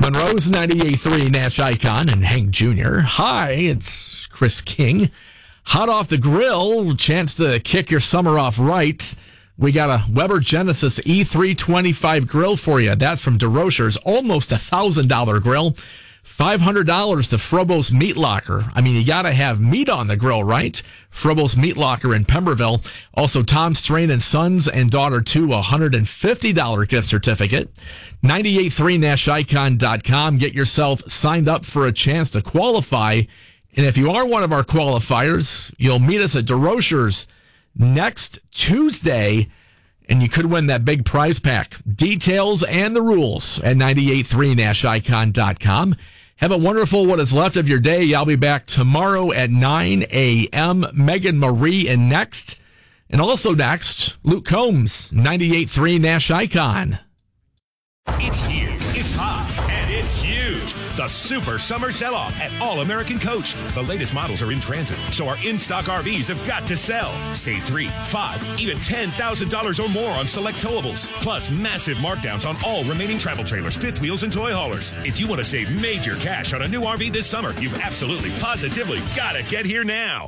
Monroe's 98.3 Nash Icon and Hank Jr. Hi, it's Chris King. Hot off the grill, chance to kick your summer off right. We got a Weber Genesis E325 grill for you. That's from DeRocher's, almost $1,000 grill. $500 to Frobos Meat Locker. I mean, you got to have meat on the grill, right? Frobos Meat Locker in Pemberville. Also, Tom Strain and Sons and Daughter 2, $150 gift certificate. 983nashicon.com. Get yourself signed up for a chance to qualify. And if you are one of our qualifiers, you'll meet us at DeRocher's next Tuesday, and you could win that big prize pack. Details and the rules at 983nashicon.com. Have a wonderful what is left of your day. I'll be back tomorrow at 9 a.m. Megan Marie and next. And also next, Luke Combs, 98.3 Nash Icon. It's here, it's hot, and it's huge. The Super Summer Sell-Off at All-American Coach. The latest models are in transit, so our in-stock RVs have got to sell. Save $3, $5, even $10,000 or more on select towables. Plus massive markdowns on all remaining travel trailers, fifth wheels, and toy haulers. If you want to save major cash on a new RV this summer, you've absolutely, positively got to get here now.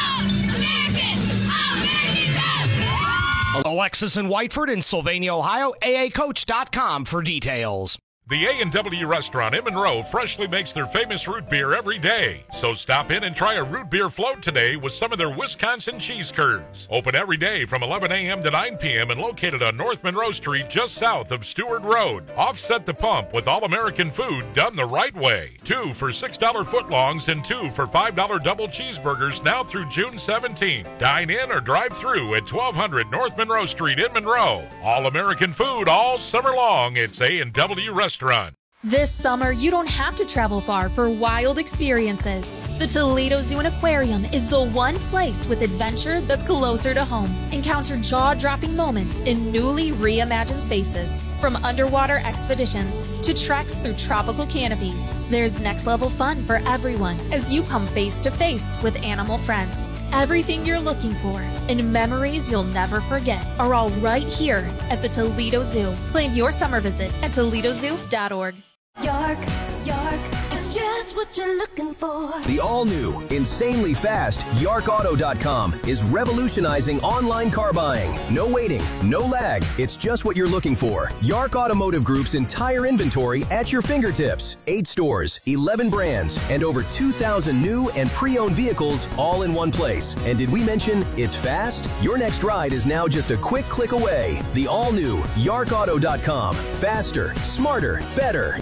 Alexis and Whiteford in Sylvania, Ohio. AACoach.com for details. The A&W Restaurant in Monroe freshly makes their famous root beer every day. So stop in and try a root beer float today with some of their Wisconsin cheese curds. Open every day from 11 a.m. to 9 p.m. and located on North Monroe Street just south of Stewart Road. Offset the pump with all-American food done the right way. 2 for $6 footlongs and 2 for $5 double cheeseburgers now through June 17th. Dine in or drive through at 1200 North Monroe Street in Monroe. All-American food all summer long. It's A&W Restaurant. This summer, you don't have to travel far for wild experiences. The Toledo Zoo and Aquarium is the one place with adventure that's closer to home. Encounter jaw-dropping moments in newly reimagined spaces. From underwater expeditions to treks through tropical canopies, there's next-level fun for everyone as you come face-to-face with animal friends. Everything you're looking for and memories you'll never forget are all right here at the Toledo Zoo. Plan your summer visit at toledozoo.org. York, it's just what you're looking for. The all-new, insanely fast YarkAuto.com is revolutionizing online car buying. No waiting, no lag. It's just what you're looking for. Yark Automotive Group's entire inventory at your fingertips. 8 stores, 11 brands, and over 2,000 new and pre-owned vehicles all in one place. And did we mention it's fast? Your next ride is now just a quick click away. The all-new YarkAuto.com. Faster, smarter, better.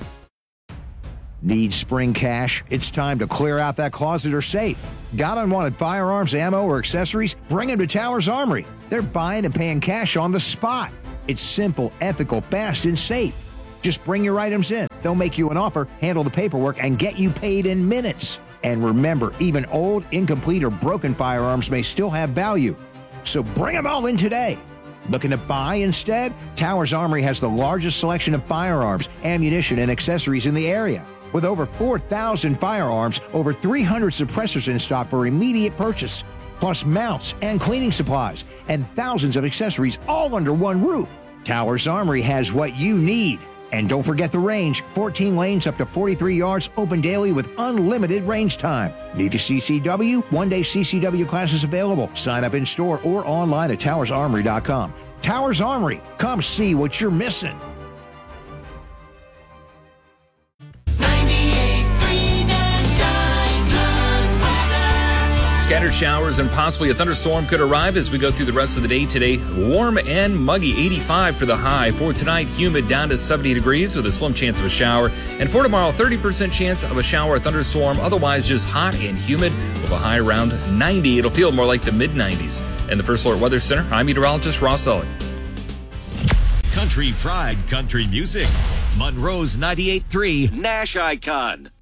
Need spring cash? It's time to clear out that closet or safe. Got unwanted firearms, ammo, or accessories? Bring them to Towers Armory. They're buying and paying cash on the spot. It's simple, ethical, fast, and safe. Just bring your items in. They'll make you an offer, handle the paperwork, and get you paid in minutes. And remember, even old, incomplete, or broken firearms may still have value. So bring them all in today. Looking to buy instead? Towers Armory has the largest selection of firearms, ammunition, and accessories in the area. With over 4,000 firearms, over 300 suppressors in stock for immediate purchase, plus mounts and cleaning supplies, and thousands of accessories all under one roof. Towers Armory has what you need. And don't forget the range, 14 lanes up to 43 yards, open daily with unlimited range time. Need a CCW? One-day CCW classes available. Sign up in store or online at towersarmory.com. Towers Armory, come see what you're missing. Scattered showers and possibly a thunderstorm could arrive as we go through the rest of the day today. Warm and muggy, 85 for the high. For tonight, humid down to 70 degrees with a slim chance of a shower. And for tomorrow, 30% chance of a shower or thunderstorm. Otherwise, just hot and humid with a high around 90. It'll feel more like the mid-90s. And the First Alert Weather Center, I'm meteorologist Ross Elliott. Country fried country music. Monroe's 98.3 Nash Icon.